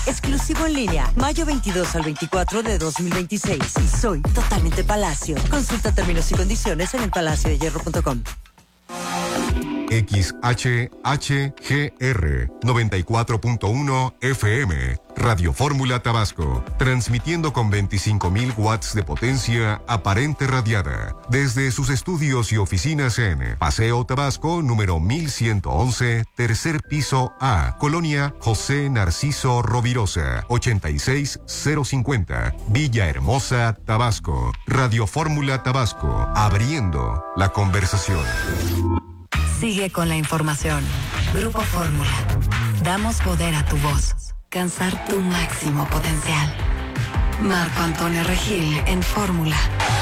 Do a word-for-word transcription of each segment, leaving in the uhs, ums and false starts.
Exclusivo en línea, mayo veintidós al veinticuatro de dos mil veintiséis. Soy totalmente Palacio. Consulta términos y condiciones en el palacio de hierro punto com. X H H G R noventa y cuatro punto uno F M, Radio Fórmula Tabasco, transmitiendo con veinticinco mil watts de potencia aparente radiada, desde sus estudios y oficinas en Paseo Tabasco, número mil ciento once, tercer piso A, Colonia José Narciso Rovirosa, ochenta y seis cero cincuenta, Villahermosa, Tabasco. Radio Fórmula Tabasco, abriendo la conversación. Sigue con la información. Grupo Fórmula. Damos poder a tu voz. Cansar tu máximo potencial. Marco Antonio Regil en Fórmula.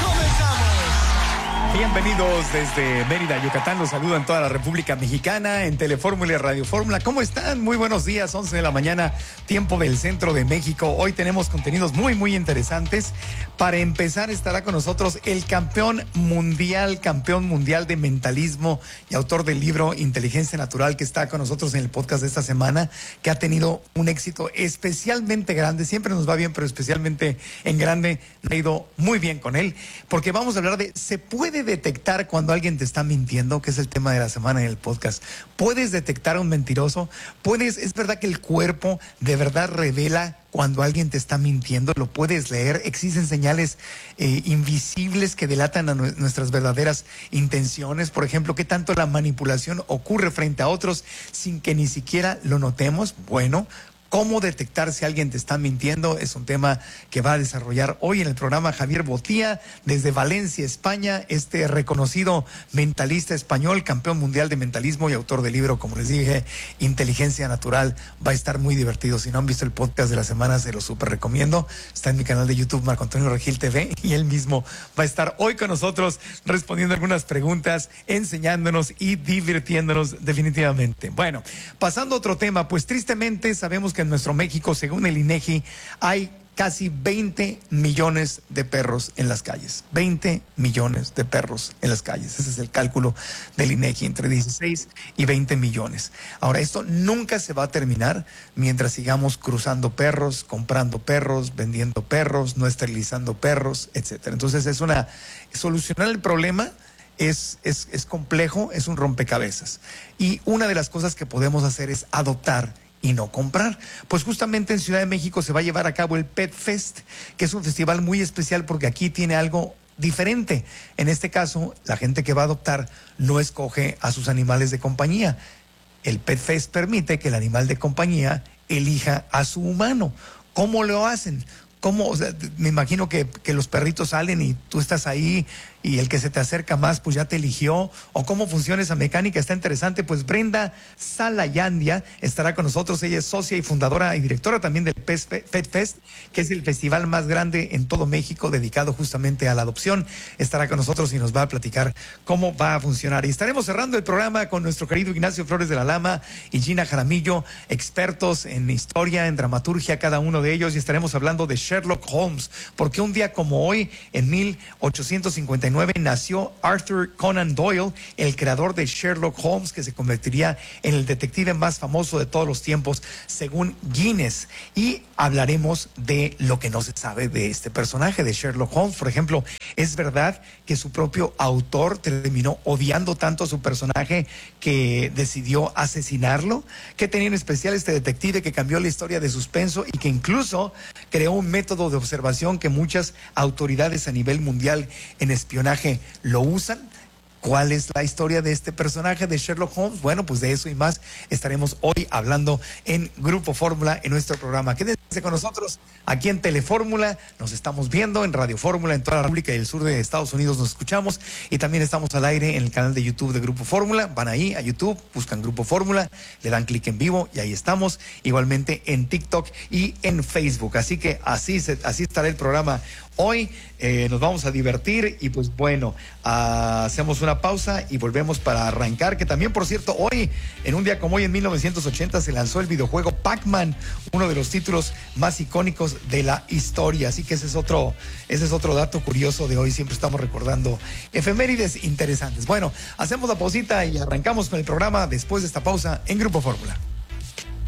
Bienvenidos desde Mérida, Yucatán. Los saludan toda la República Mexicana en Telefórmula y Radio Fórmula. ¿Cómo están? Muy buenos días, once de la mañana, tiempo del centro de México. Hoy tenemos contenidos muy, muy interesantes. Para empezar, estará con nosotros el campeón mundial, campeón mundial de mentalismo y autor del libro Inteligencia Natural, que está con nosotros en el podcast de esta semana, que ha tenido un éxito especialmente grande. Siempre nos va bien, pero especialmente en grande. Ha ido muy bien con él, porque vamos a hablar de ¿se puede detectar cuando alguien te está mintiendo? Que es el tema de la semana en el podcast. ¿Puedes detectar a un mentiroso? ¿Puedes? ¿Es verdad que el cuerpo de verdad revela cuando alguien te está mintiendo? ¿Lo puedes leer? ¿Existen señales eh, invisibles que delatan a nu- nuestras verdaderas intenciones? Por ejemplo, ¿qué tanto la manipulación ocurre frente a otros sin que ni siquiera lo notemos? Bueno, ¿cómo detectar si alguien te está mintiendo? Es un tema que va a desarrollar hoy en el programa Javier Botía, desde Valencia, España, este reconocido mentalista español, campeón mundial de mentalismo y autor del libro, como les dije, Inteligencia Natural. Va a estar muy divertido. Si no han visto el podcast de la semana, se lo súper recomiendo. Está en mi canal de YouTube, Marco Antonio Regil T V, y él mismo va a estar hoy con nosotros respondiendo algunas preguntas, enseñándonos y divirtiéndonos definitivamente. Bueno, pasando a otro tema, pues tristemente sabemos que que en nuestro México, según el INEGI, hay casi veinte millones de perros en las calles. veinte millones de perros en las calles. Ese es el cálculo del INEGI, entre dieciséis y veinte millones. Ahora, esto nunca se va a terminar mientras sigamos cruzando perros, comprando perros, vendiendo perros, no esterilizando perros, etcétera. Entonces, es una solucionar el problema. Es, es, es complejo, es un rompecabezas. Y una de las cosas que podemos hacer es adoptar y no comprar. Pues justamente en Ciudad de México se va a llevar a cabo el Pet Fest, que es un festival muy especial porque aquí tiene algo diferente. En este caso, la gente que va a adoptar no escoge a sus animales de compañía. El Pet Fest permite que el animal de compañía elija a su humano. ¿Cómo lo hacen? ¿Cómo? O sea, me imagino que, que los perritos salen y tú estás ahí y el que se te acerca más pues ya te eligió. ¿O cómo funciona esa mecánica? Está interesante. Pues Brenda Salayandia estará con nosotros. Ella es socia y fundadora y directora también del Pet Fest, que es el festival más grande en todo México dedicado justamente a la adopción. Estará con nosotros y nos va a platicar cómo va a funcionar. Y estaremos cerrando el programa con nuestro querido Ignacio Flores de la Lama y Gina Jaramillo, expertos en historia, en dramaturgia, cada uno de ellos, y estaremos hablando de Sherlock Holmes, porque un día como hoy, en mil ochocientos cincuenta y nueve, nació Arthur Conan Doyle, el creador de Sherlock Holmes, que se convertiría en el detective más famoso de todos los tiempos, según Guinness. Y hablaremos de lo que no se sabe de este personaje, de Sherlock Holmes. Por ejemplo, ¿es verdad que su propio autor terminó odiando tanto a su personaje que decidió asesinarlo? ¿Qué tenía en especial este detective que cambió la historia de suspenso y que incluso creó un método de observación que muchas autoridades a nivel mundial en espionaje lo usan? ¿Cuál es la historia de este personaje de Sherlock Holmes? Bueno, pues de eso y más estaremos hoy hablando en Grupo Fórmula, en nuestro programa. Quédense con nosotros aquí en Telefórmula. Nos estamos viendo en Radio Fórmula en toda la República y el sur de Estados Unidos. Nos escuchamos y también estamos al aire en el canal de YouTube de Grupo Fórmula. Van ahí a YouTube, buscan Grupo Fórmula, le dan clic en vivo y ahí estamos. Igualmente en TikTok y en Facebook. Así que así, se, así estará el programa hoy. Eh, nos vamos a divertir y pues bueno, uh, hacemos una pausa y volvemos para arrancar, que también, por cierto, hoy, en un día como hoy, en mil novecientos ochenta, se lanzó el videojuego Pac-Man, uno de los títulos más icónicos de la historia. Así que ese es otro, ese es otro dato curioso de hoy. Siempre estamos recordando efemérides interesantes. Bueno, hacemos la pausita y arrancamos con el programa después de esta pausa en Grupo Fórmula.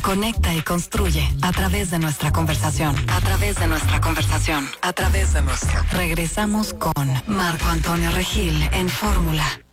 Conecta y construye a través de nuestra conversación. A través de nuestra conversación. A través de nuestra. Regresamos con Marco Antonio Regil en Fórmula.